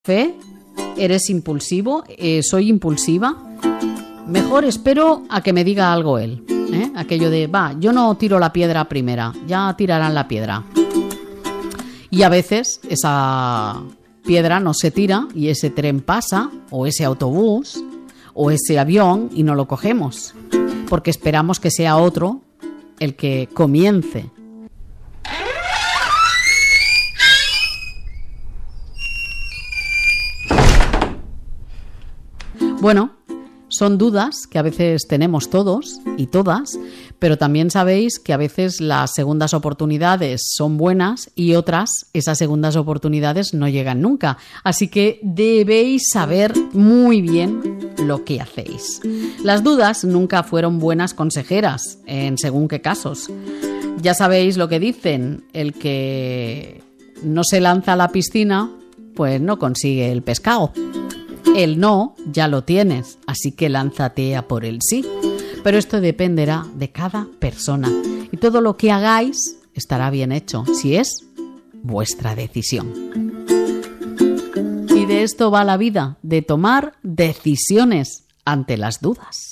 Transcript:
Fe, eres impulsivo, soy impulsiva. Mejor espero a que me diga algo él. Aquello de, yo no tiro la piedra primera, ya tirarán la piedra. Y a veces esa piedra no se tira y ese tren pasa, o ese autobús, o ese avión, y no lo cogemos, porque esperamos que sea otro el que comience. Bueno, son dudas que a veces tenemos todos y todas, pero también sabéis que a veces las segundas oportunidades son buenas y otras, esas segundas oportunidades no llegan nunca. Así que debéis saber muy bien lo que hacéis. Las dudas nunca fueron buenas consejeras en según qué casos. Ya sabéis lo que dicen, el que no se lanza a la piscina, pues no consigue el pescado. El no ya lo tienes, así que lánzate a por el sí. Pero esto dependerá de cada persona y todo lo que hagáis estará bien hecho, si es vuestra decisión. Y de esto va la vida, de tomar decisiones ante las dudas.